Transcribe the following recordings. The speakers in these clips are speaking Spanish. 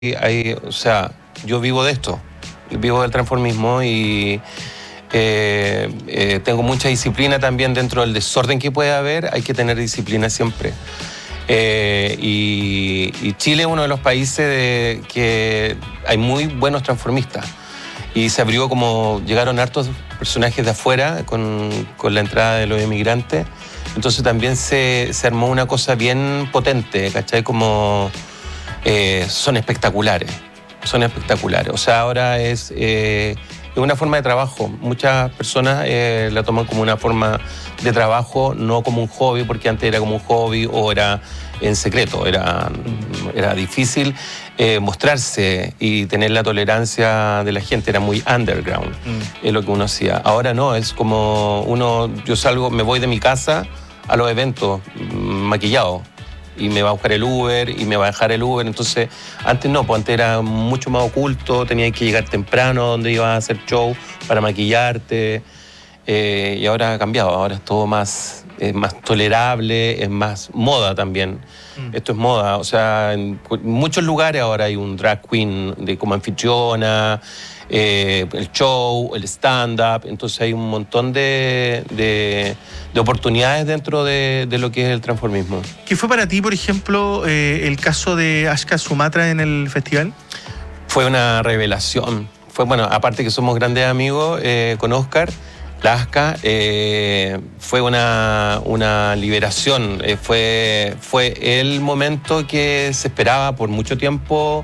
o sea, yo vivo de esto, vivo del transformismo y tengo mucha disciplina también dentro del desorden que puede haber, hay que tener disciplina siempre. Y Chile es uno de los países que hay muy buenos transformistas y se abrió como llegaron hartos personajes de afuera con la entrada de los inmigrantes, entonces también se armó una cosa bien potente, ¿cachai? Como son espectaculares, o sea, ahora es una forma de trabajo. Muchas personas la toman como una forma de trabajo, no como un hobby, porque antes era como un hobby o era en secreto, era difícil mostrarse y tener la tolerancia de la gente, era muy underground, es lo que uno hacía. Ahora no, es como yo salgo, me voy de mi casa a los eventos maquillado y me va a buscar el Uber y me va a dejar el Uber. Entonces, antes no, pues antes era mucho más oculto, tenías que llegar temprano donde ibas a hacer show para maquillarte, y ahora ha cambiado, ahora es todo más tolerable, es más moda también. Esto es moda, o sea, en muchos lugares ahora hay un drag queen como anfitriona, el show, el stand-up, entonces hay un montón de oportunidades dentro de lo que es el transformismo. ¿Qué fue para ti, por ejemplo, el caso de Ashka Sumatra en el festival? Fue una revelación. Bueno, aparte que somos grandes amigos con Oscar, la Ashka fue una liberación. Fue el momento que se esperaba por mucho tiempo.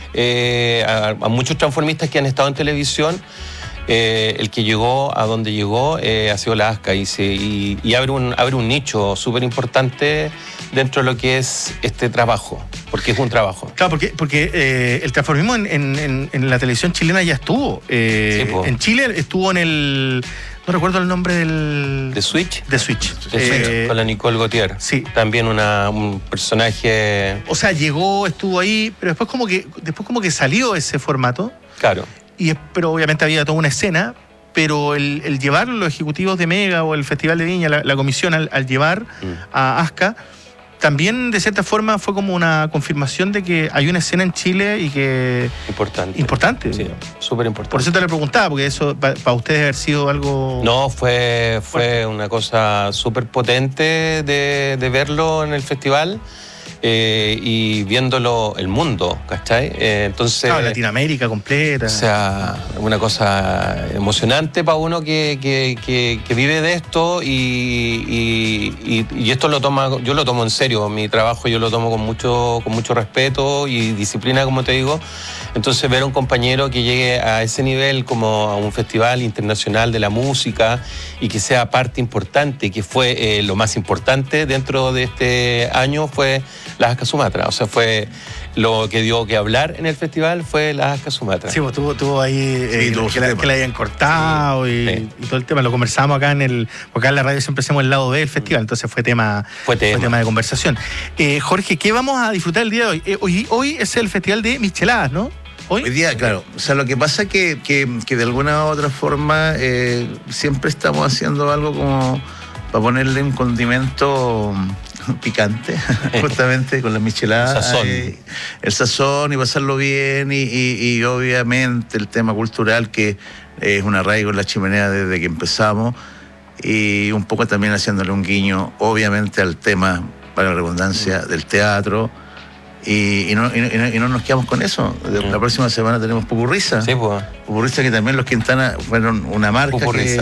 A muchos transformistas que han estado en televisión, el que llegó a donde llegó ha sido la Ashka y abre un nicho súper importante dentro de lo que es este trabajo, porque es un trabajo. Claro, porque el transformismo en la televisión chilena ya estuvo. Sí, en Chile estuvo en el... No recuerdo el nombre del... ¿De Switch? De Switch. Con la Nicole Gautier. Sí. También un personaje... O sea, llegó, estuvo ahí, pero después como que salió ese formato. Claro. Pero obviamente había toda una escena, pero el llevar los ejecutivos de Mega o el Festival de Viña, la comisión al llevar a Ashka, también de cierta forma fue como una confirmación de que hay una escena en Chile y que... Importante. Sí, súper importante. Por eso te lo preguntaba, porque eso para ustedes haber sido algo... No, fue una cosa súper potente de verlo en el festival. Y viéndolo el mundo, ¿cachai? Entonces, claro, Latinoamérica completa. O sea, una cosa emocionante para uno que vive de esto y esto yo lo tomo en serio. Mi trabajo yo lo tomo con mucho respeto y disciplina, como te digo. Entonces, ver a un compañero que llegue a ese nivel como a un festival internacional de la música y que sea parte importante, que fue lo más importante dentro de este año, fue la Ashka Sumatra. O sea, fue lo que dio que hablar en el festival, fue la Ashka Sumatra. Sí, pues tuvo ahí que la hayan cortado y todo el tema. Lo conversamos acá porque acá en la radio siempre hacemos el lado B del festival, entonces fue tema de conversación. Jorge, ¿qué vamos a disfrutar el día de hoy? Hoy es el festival de micheladas, ¿no? Hoy día, claro. O sea, lo que pasa es que de alguna u otra forma siempre estamos haciendo algo como para ponerle un condimento picante, justamente con las micheladas. El sazón y pasarlo bien y obviamente el tema cultural, que es un arraigo en la chimenea desde que empezamos, y un poco también haciéndole un guiño, obviamente, al tema, para la redundancia, del teatro. Y no nos quedamos con eso. La próxima semana tenemos Pupurriza. Sí, pues. Pupurriza, que también los Quintana fueron una marca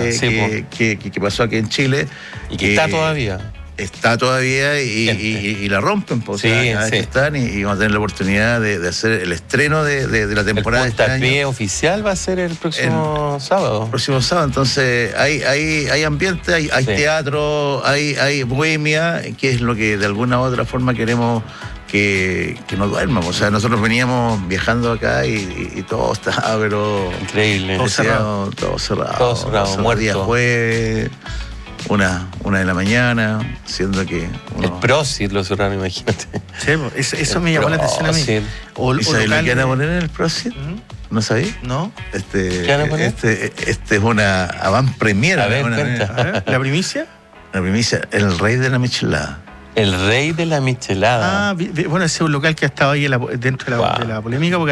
que pasó aquí en Chile. Y que está todavía. Está todavía y la rompen, pues. Sí, que están y vamos a tener la oportunidad de hacer el estreno de la temporada. El puntapié oficial va a ser el próximo sábado. El próximo sábado. Entonces hay ambiente, hay teatro, hay bohemia, que es lo que de alguna u otra forma queremos que no duerman. O sea, nosotros veníamos viajando acá y todo estaba, pero... Increíble. Todo cerrado. Muerto. Día jueves, una de la mañana, siendo que... El Prosit lo cerraron, imagínate. Sí, eso me llamó la atención a mí. ¿Y sabes lo que van a poner en el Prosit? ¿No sabéis? No. ¿Qué van a poner? Este es una avant-premiere. A ver, cuenta. ¿La primicia? La primicia, el rey de la michelada. El rey de la michelada. Bueno, ese es un local que ha estado ahí dentro de la polémica, porque